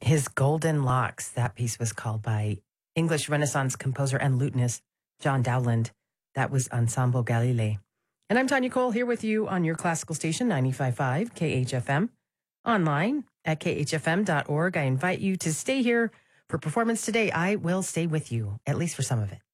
His Golden Locks, that piece was called by English Renaissance composer and lutenist John Dowland. That was Ensemble Galilei. And I'm Tanya Cole here with you on your classical station, 95.5 KHFM, online at khfm.org. I invite you to stay here for performance today. I will stay with you, at least for some of it.